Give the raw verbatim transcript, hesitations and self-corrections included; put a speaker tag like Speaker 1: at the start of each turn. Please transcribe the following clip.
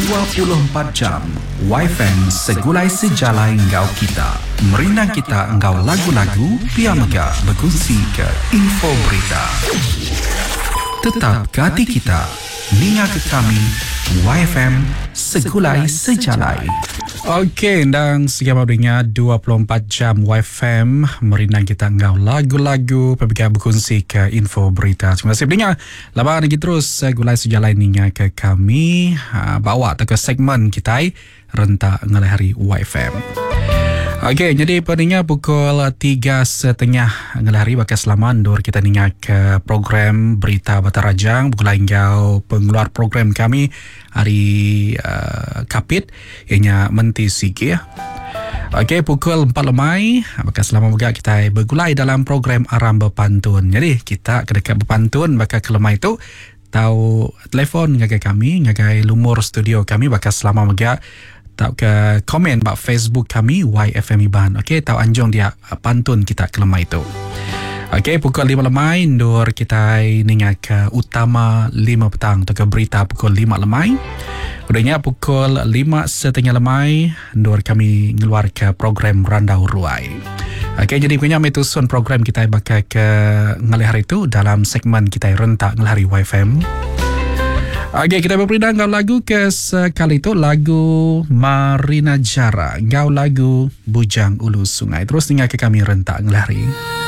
Speaker 1: dua puluh empat jam Y F M segulai sejalai engkau kita. Merinang kita engkau lagu-lagu Pia Mega berkongsi ke info berita. Tetap ke hati kita, ninga ke kami Y F M segulai sejalai. Okey, dan sekian dengar dua puluh empat jam Y F M merinang kita engkau lagu-lagu Pia berkongsi ke info berita. Terima kasih pendengar. Laban lagi terus segulai sejalai ninga ke kami ha, bawa ke segmen kita rentak ngalai hari Y F M. Okey, jadi pendengar pukul tiga setengah ngalai hari bakal selamat dor kita ninga ke program Berita Batarajang pukul engkau pengeluar program kami hari uh, Kapit ianya Menti Sigi ya. Okey, pukul empat lemai bakal selamat juga kita bergulai dalam program Aram Berpantun. Jadi kita kedekat berpantun bakal ke lemai itu tahu telefon ngagai kami, ngagai lumur studio kami bakal selamat juga tahu ke komen bak Facebook kami Y F M Iban. Okey, tahu anjong dia pantun kita ke lemai itu. Okey, pukul lima lemai ndur kita ningat ke utama lima petang atau ke berita pukul lima lemai. Udahnya pukul lima setengah lemai ndur kami ngeluar ke program Randau Ruai. Okey, jadi punya metusun program kita bakal ke ngalih hari itu dalam segmen kita rentak ngalih hari Y F M. Okey, kita berpindah ngau lagu ke sekali itu lagu Marina Jara, ngau lagu Bujang Ulu Sungai. Terus tinggal ke kami rentak ngalih hari.